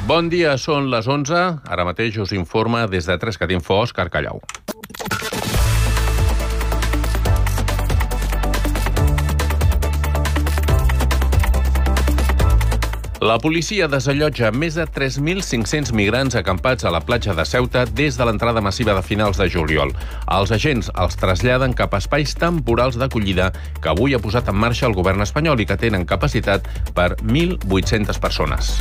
Bon dia, són les 11. Ara mateix us informa des de 3cat Info, Òscar Callau. La policia desallotja més de 3.500 migrants acampats a la platja de Ceuta des de l'entrada massiva de finals de juliol. Els agents els traslladen cap a espais temporals d'acollida que avui ha posat en marxa el govern espanyol i que tenen capacitat per 1.800 persones.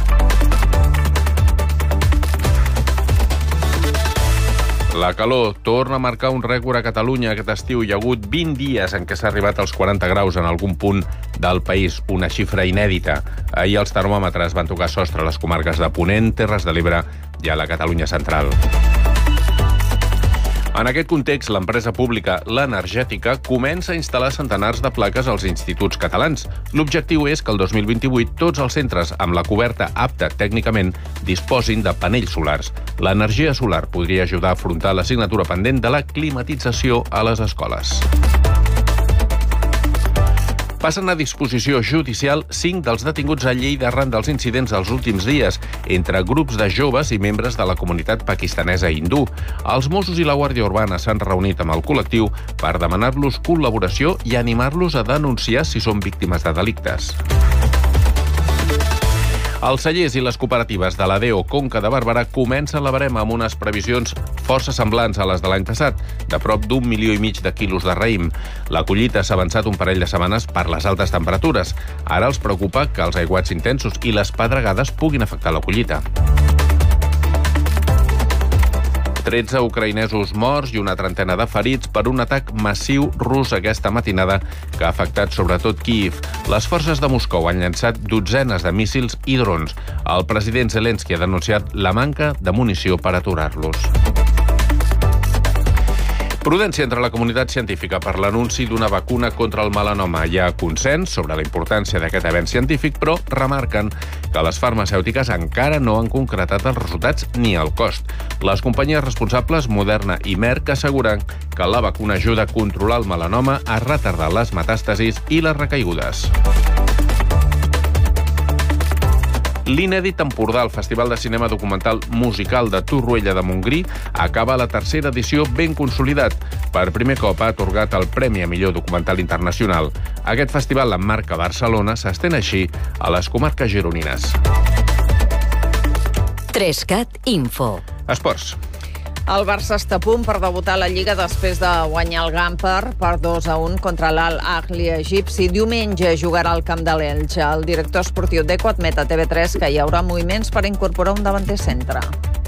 La calor torna a marcar un rècord a Catalunya aquest estiu. Hi ha hagut 20 dies en què s'ha arribat als 40 graus en algun punt del país, una xifra inèdita. Ahir els termòmetres van tocar sostre a les comarques de Ponent, Terres de l'Ebre i a la Catalunya central. En aquest context, l'empresa pública l'Energètica comença a instal·lar centenars de plaques als instituts catalans. L'objectiu és que el 2028 tots els centres amb la coberta apta tècnicament disposin de panells solars. L'energia solar podria ajudar a afrontar l'assignatura pendent de la climatització a les escoles. Passen a disposició judicial 5 dels detinguts a Lleida arran dels incidents dels últims dies entre grups de joves i membres de la comunitat pakistanesa hindú. Els Mossos i la Guàrdia Urbana s'han reunit amb el col·lectiu per demanar-los col·laboració i animar-los a denunciar si són víctimes de delictes. Els cellers i les cooperatives de la DEO Conca de Barberà comencen la barema amb unes previsions força semblants a les de l'any passat, de prop d'1,5 milió de quilos de raïm. La collita s'ha avançat un parell de setmanes per les altes temperatures. Ara els preocupa que els aiguats intensos i les pedregades puguin afectar la collita. 13 ucraïnesos morts i una trentena de ferits per un atac massiu rus aquesta matinada que ha afectat sobretot Kíiv. Les forces de Moscou han llançat dotzenes de míssils i drons. El president Zelensky ha denunciat la manca de munició per aturar-los. Prudència entre la comunitat científica per l'anunci d'una vacuna contra el melanoma. Hi ha consens sobre la importància d'aquest avenç científic, però remarquen que les farmacèutiques encara no han concretat els resultats ni el cost. Les companyies responsables, Moderna i Merck, asseguren que la vacuna ajuda a controlar el melanoma, a retardar les metàstasis i les recaigudes. L'Inèdit Empordà, el Festival de Cinema Documental Musical de Torroella de Montgrí, acaba la tercera edició ben consolidat. Per primer cop ha atorgat el Premi a Millor Documental Internacional. Aquest festival l'emmarca Barcelona, s'estén així a les comarques gironines. 3cat Info. Esports. El Barça està a punt per debutar a la Lliga després de guanyar el Gamper per 2-1 contra l'Al Ahly egipci. Diumenge jugarà al camp de l'Elx. El director esportiu d'Eco admet a TV3 que hi haurà moviments per incorporar un davanter centre.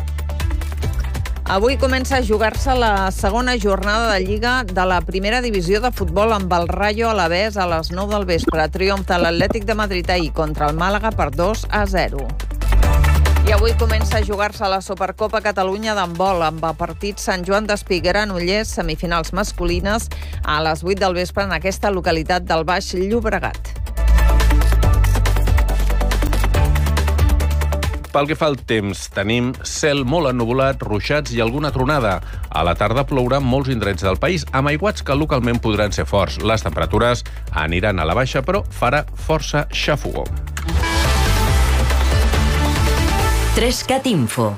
Avui comença a jugar-se la segona jornada de Lliga de la primera divisió de futbol amb el Rayo Alavés a les 9 del vespre. Triomf de l'Atlètic de Madrid ahir contra el Màlaga per 2-0. I avui comença a jugar-se la Supercopa Catalunya d'handbol amb el partit Sant Joan d'Espí-Granollers, semifinals masculines, a les 8 del vespre en aquesta localitat del Baix Llobregat. Pel que fa al temps, tenim cel molt ennuvolat, ruixats i alguna tronada. A la tarda plourà en molts indrets del país, amb aiguats que localment podran ser forts. Les temperatures aniran a la baixa, però farà força xafogó. 3cat Info.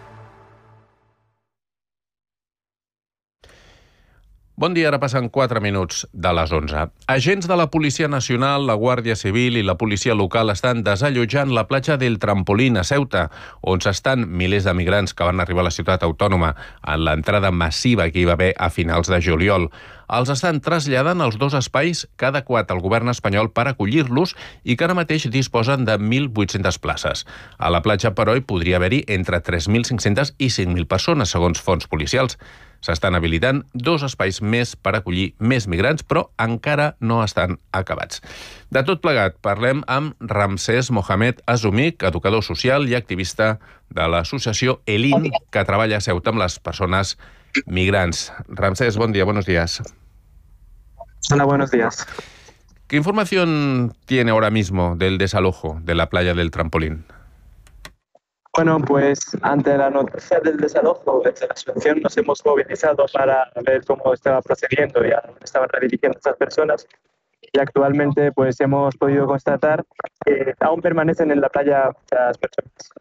Bon dia, ara passen 4 minuts de les 11. Agents de la Policia Nacional, la Guàrdia Civil i la policia local estan desallotjant la platja del Trampolín a Ceuta, on s'estan milers de migrants que van arribar a la ciutat autònoma en l'entrada massiva que hi va haver a finals de juliol. Els estan traslladant als 2 espais que ha adequat el govern espanyol per acollir-los i que ara mateix disposen de 1.800 places. A la platja, però, hi podria haver-hi entre 3.500 i 5.000 persones, segons fonts policials. S'estan habilitant 2 espais més per acollir més migrants, però encara no estan acabats. De tot plegat, parlem amb Ramsès Mohamed Azumik, educador social i activista de l'associació ELIN, que treballa a Ceuta amb les persones migrants. Ramsès, bon dia, buenos días. Hola, buenos días. ¿Qué información tiene ahora mismo del desalojo de la playa del Trampolín? Bueno, pues ante la noticia del desalojo, desde la asociación nos hemos movilizado para ver cómo estaba procediendo y a dónde estaban redirigiendo estas personas. Y actualmente pues hemos podido constatar que aún permanecen en la playa muchas personas.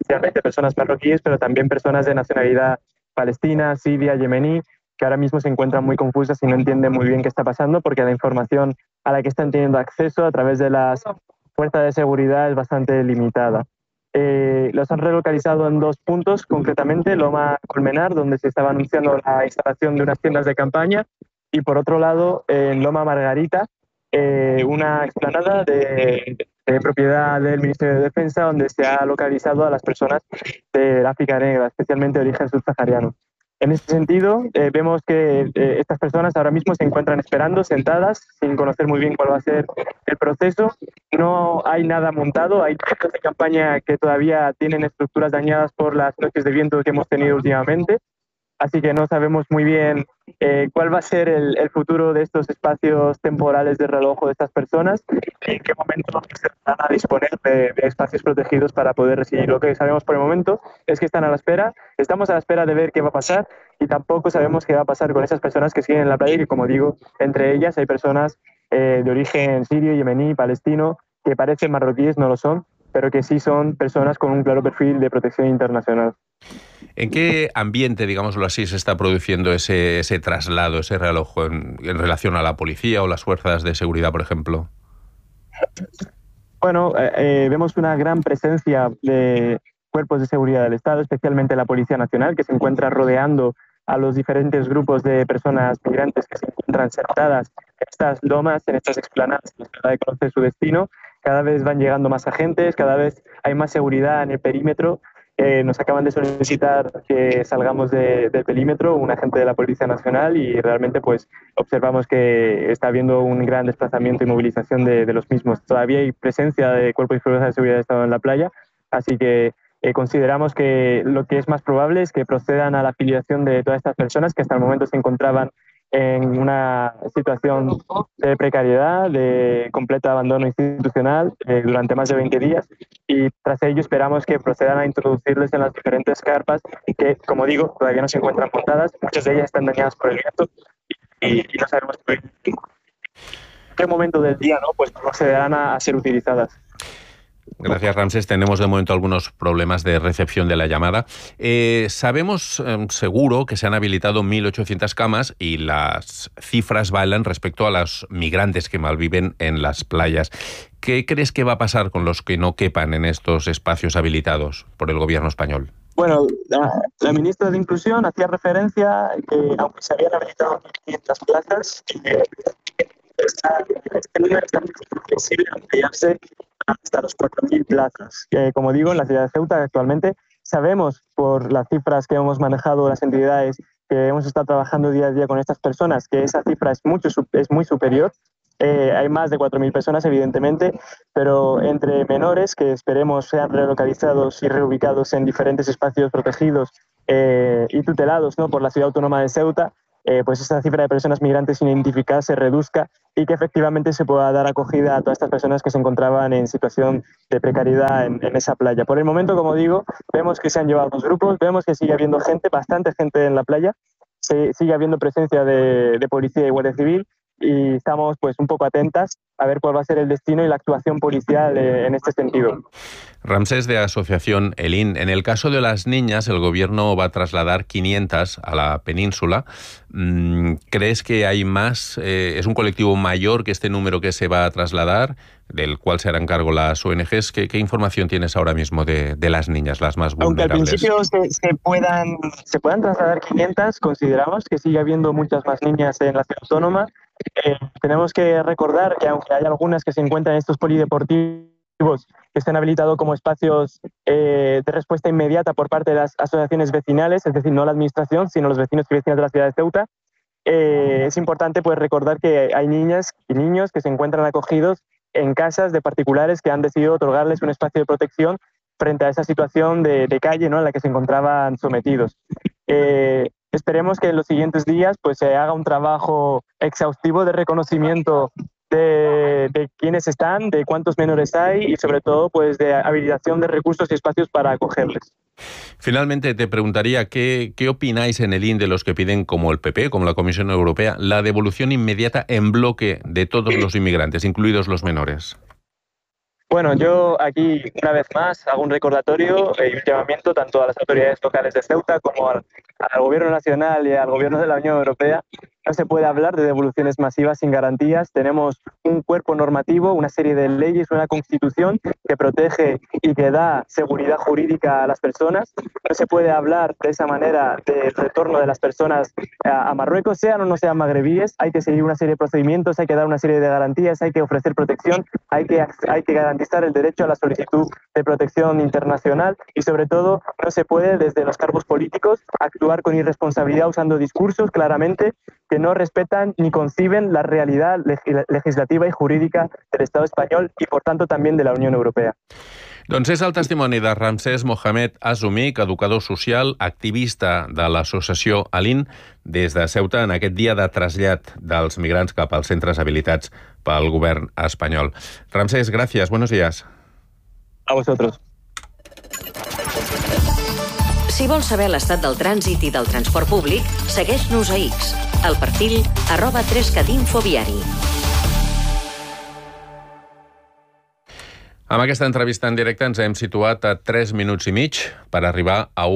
esencialmente personas marroquíes, pero también personas de nacionalidad palestina, siria, yemení, que ahora mismo se encuentran muy confusas y no entienden muy bien qué está pasando, porque la información a la que están teniendo acceso a través de las fuerzas de seguridad es bastante limitada. Los han relocalizado en 2 puntos, concretamente Loma Colmenar, donde se estaba anunciando la instalación de unas tiendas de campaña, y por otro lado en Loma Margarita, una explanada de propiedad del Ministerio de Defensa, donde se ha localizado a las personas del África Negra, especialmente de origen subsahariano. En ese sentido, vemos que estas personas ahora mismo se encuentran esperando, sentadas, sin conocer muy bien cuál va a ser el proceso. No hay nada montado, hay tiendas de campaña que todavía tienen estructuras dañadas por las noches de viento que hemos tenido últimamente, así que no sabemos muy bien cuál va a ser el futuro de estos espacios temporales de realojo de estas personas y en qué momento se van a disponer de espacios protegidos para poder residir. Lo que sabemos por el momento es que están a la espera, estamos a la espera de ver qué va a pasar, y tampoco sabemos qué va a pasar con esas personas que siguen en la playa, y que, como digo, entre ellas hay personas de origen sirio, yemení, palestino, que parecen marroquíes, no lo son, pero que sí son personas con un claro perfil de protección internacional. ¿En qué ambiente, digámoslo así, se está produciendo ese traslado, ese realojo en relación a la policía o las fuerzas de seguridad, por ejemplo? Bueno, vemos una gran presencia de cuerpos de seguridad del Estado, especialmente la Policía Nacional, que se encuentra rodeando a los diferentes grupos de personas migrantes que se encuentran sentadas en estas lomas, en estas explanadas, en la de conocer su destino. Cada vez van llegando más agentes, cada vez hay más seguridad en el perímetro. Nos acaban de solicitar que salgamos del perímetro, un agente de la Policía Nacional, y realmente pues observamos que está habiendo un gran desplazamiento y movilización de los mismos. Todavía hay presencia de cuerpos y fuerzas de seguridad del Estado en la playa, así que consideramos que lo que es más probable es que procedan a la afiliación de todas estas personas que hasta el momento se encontraban en una situación de precariedad, de completo abandono institucional durante más de 20 días, y tras ello esperamos que procedan a introducirles en las diferentes carpas que, como digo, todavía no se encuentran montadas. Muchas de ellas están dañadas por el viento y no sabemos en qué momento del día, ¿no?, pues procederán a ser utilizadas. Gracias, Ramsés. Tenemos de momento algunos problemas de recepción de la llamada. Sabemos seguro que se han habilitado 1.800 camas y las cifras bailan respecto a los migrantes que malviven en las playas. ¿Qué crees que va a pasar con los que no quepan en estos espacios habilitados por el gobierno español? Bueno, la ministra de Inclusión hacía referencia a que, aunque se habían habilitado 1.500 plazas, este número está muy flexible a ampliarse hasta los 4.000 plazas. Como digo, en la ciudad de Ceuta actualmente sabemos, por las cifras que hemos manejado las entidades que hemos estado trabajando día a día con estas personas, que esa cifra es muy superior. Hay más de 4.000 personas, evidentemente, pero entre menores, que esperemos sean relocalizados y reubicados en diferentes espacios protegidos y tutelados, ¿no?, por la Ciudad Autónoma de Ceuta, pues esta cifra de personas migrantes sin identificar se reduzca y que efectivamente se pueda dar acogida a todas estas personas que se encontraban en situación de precariedad en esa playa. Por el momento, como digo, vemos que se han llevado 2 grupos, vemos que sigue habiendo gente, bastante gente en la playa, sigue habiendo presencia de policía y guardia civil, y estamos pues un poco atentas a ver cuál va a ser el destino y la actuación policial en este sentido. Ramsés, de Asociación Elín, en el caso de las niñas, el gobierno va a trasladar 500 a la península. ¿Crees que hay más? ¿Es un colectivo mayor que este número que se va a trasladar, del cual se harán cargo las ONGs? ¿Qué información tienes ahora mismo de las niñas, las más vulnerables? Aunque al principio se puedan trasladar 500, consideramos que sigue habiendo muchas más niñas en la ciudad autónoma. Tenemos que recordar que aunque hay algunas que se encuentran en estos polideportivos que están habilitados como espacios de respuesta inmediata por parte de las asociaciones vecinales, es decir, no la administración, sino los vecinos y vecinas de la ciudad de Ceuta, es importante pues recordar que hay niñas y niños que se encuentran acogidos en casas de particulares que han decidido otorgarles un espacio de protección frente a esa situación de calle, ¿no?, en la que se encontraban sometidos. Esperemos que en los siguientes días pues se haga un trabajo exhaustivo de reconocimiento de quiénes están, de cuántos menores hay y sobre todo pues de habilitación de recursos y espacios para acogerles. Finalmente te preguntaría ¿qué opináis en Elín de los que piden, como el PP, como la Comisión Europea, la devolución inmediata en bloque de todos los inmigrantes, incluidos los menores? Bueno, yo aquí una vez más hago un recordatorio y un llamamiento tanto a las autoridades locales de Ceuta como al Gobierno Nacional y al Gobierno de la Unión Europea. No se puede hablar de devoluciones masivas sin garantías. Tenemos un cuerpo normativo, una serie de leyes, una constitución que protege y que da seguridad jurídica a las personas. No se puede hablar de esa manera del retorno de las personas a Marruecos, sean o no sean magrebíes. Hay que seguir una serie de procedimientos, hay que dar una serie de garantías, hay que ofrecer protección, hay que garantizar el derecho a la solicitud de protección internacional y, sobre todo, no se puede desde los cargos políticos actuar con irresponsabilidad usando discursos claramente que no respetan ni conciben la realidad legislativa i jurídica del Estado espanyol i, per tant, també de la Unió Europea. Doncs és el testimoni de Ramsès Mohamed Azumik, educador social, activista de l'associació Alin, des de Ceuta en aquest dia de trasllat dels migrants cap als centres habilitats pel govern espanyol. Ramsès, gràcies, buenos días. A vosotros. Si vols saber l'estat del trànsit i del transport públic, segueix-nos a X, al perfil @3catinfoviari. Amb aquesta entrevista en directe ens hem situat a 3 minuts i mig per arribar a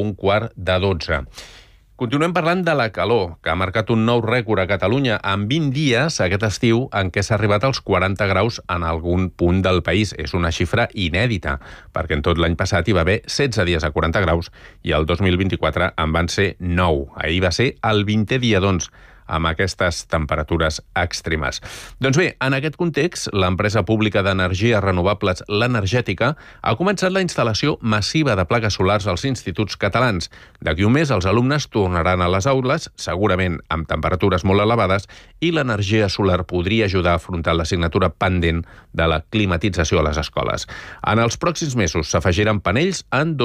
11:45. Continuem parlant de la calor, que ha marcat un nou rècord a Catalunya en 20 dies aquest estiu en què s'ha arribat als 40 graus en algun punt del país. És una xifra inèdita, perquè en tot l'any passat hi va haver 16 dies a 40 graus i el 2024 en van ser 9. Ahir va ser el 20è dia, doncs, amb aquestes temperatures extremes. Doncs bé, en aquest context, l'empresa pública d'energies renovables, l'Energètica, ha començat la instal·lació massiva de plaques solars als instituts catalans. D'aquí un mes, els alumnes tornaran a les aules, segurament amb temperatures molt elevades, i l'energia solar podria ajudar a afrontar l'assignatura pendent de la climatització a les escoles. En els pròxims mesos s'afegiran panells en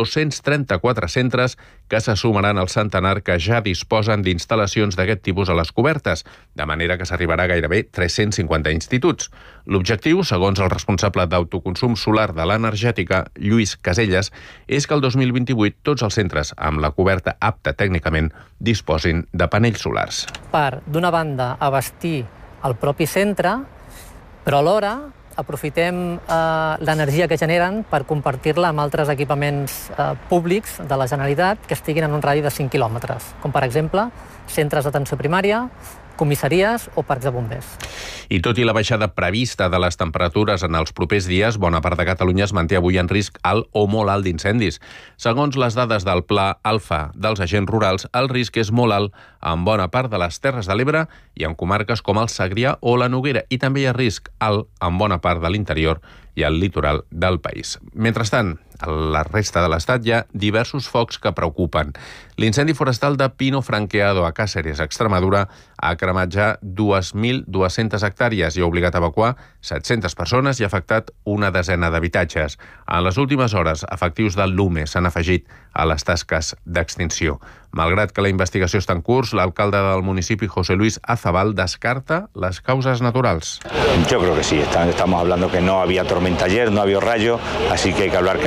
234 centres que se sumaran al centenar que ja disposen d'instal·lacions d'aquest tipus a les cobertes, de manera que s'arribarà a gairebé 350 instituts. L'objectiu, segons el responsable d'autoconsum solar de l'Energètica, Lluís Caselles, és que el 2028 tots els centres amb la coberta apta tècnicament disposin de panells solars. Per, d'una banda, abastir el propi centre, però alhora aprofitem l'energia que generen per compartir-la amb altres equipaments públics de la Generalitat que estiguin en un radi de 5 quilòmetres, com per exemple centres d'atenció primària, comissaries o parcs de bombers. I tot i la baixada prevista de les temperatures en els propers dies, bona part de Catalunya es manté avui en risc alt o molt alt d'incendis. Segons les dades del Pla Alfa dels agents rurals, el risc és molt alt en bona part de les Terres de l'Ebre i en comarques com el Segrià o la Noguera, i també hi ha risc alt en bona part de l'interior i el litoral del país. Mentrestant, a la resta de l'Estat hi ha diversos focs que preocupen. L'incendi forestal de Pino Franqueado a Càceres, Extremadura, ha cremat ja 2.200 hectàrees i ha obligat a evacuar 700 persones i ha afectat una desena d'habitatges. En les últimes hores, efectius del LUME s'han afegit a les tasques d'extinció. Malgrat que la investigació està en curs, l'alcalde del municipi, José Luis Azabal, descarta les causes naturals. Yo creo que sí, estamos hablando que no había tormenta ayer, no había rayo, así que hay que hablar